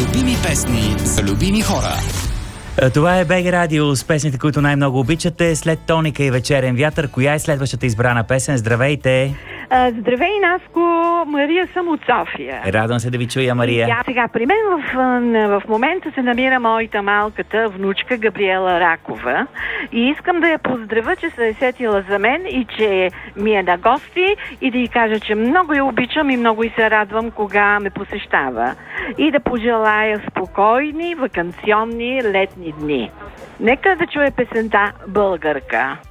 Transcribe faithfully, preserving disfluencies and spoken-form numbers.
Любими песни за любими хора. Това е БГ Радио с песните, които най-много обичате. След Тоника и Вечерен вятър, коя е следващата избрана песен? Здравейте! Здравей, Наско! Мария съм от София. Радвам се да ви чуя, Мария. Я, сега, при мен в, в момента се намира моята малката внучка Габриела Ракова и искам да я поздравя, че се е сетила за мен и че ми е на гости и да й кажа, че много я обичам и много й се радвам, кога ме посещава. И да пожелая спокойни, ваканционни летни дни. Нека да чуе песента "Българка".